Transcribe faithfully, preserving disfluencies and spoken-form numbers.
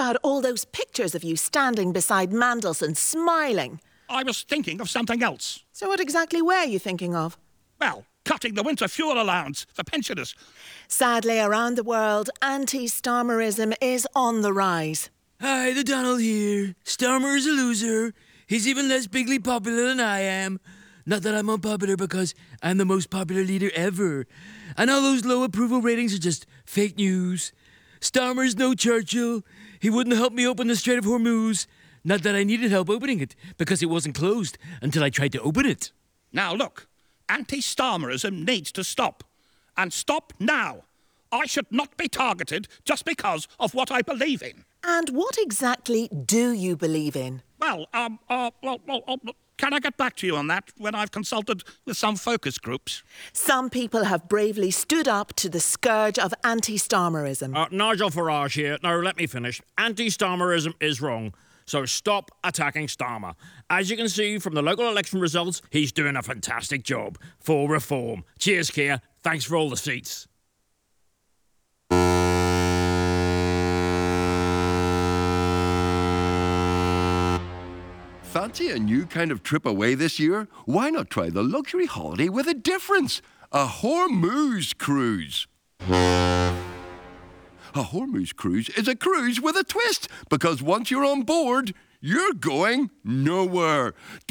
about all those pictures of you standing beside Mandelson smiling? I was thinking of something else. So what exactly were you thinking of? Well, cutting the winter fuel allowance for pensioners. Sadly, around the world, anti-Starmerism is on the rise. Hi, the Donald here. Starmer is a loser. He's even less bigly popular than I am. Not that I'm unpopular, because I'm the most popular leader ever. And all those low approval ratings are just fake news. Starmer's no Churchill. He wouldn't help me open the Strait of Hormuz. Not that I needed help opening it, because it wasn't closed until I tried to open it. Now look, anti-Starmerism needs to stop. And stop now. I should not be targeted just because of what I believe in. And what exactly do you believe in? Well, um, uh, well, well, uh, can I get back to you on that when I've consulted with some focus groups? Some people have bravely stood up to the scourge of anti-Starmerism. Uh, Nigel Farage here. Now, let me finish. Anti-Starmerism is wrong. So stop attacking Starmer. As you can see from the local election results, he's doing a fantastic job for reform. Cheers, Keir. Thanks for all the seats. Fancy a new kind of trip away this year? Why not try the luxury holiday with a difference? A Hormuz cruise. A Hormuz cruise is a cruise with a twist, because once you're on board, you're going nowhere.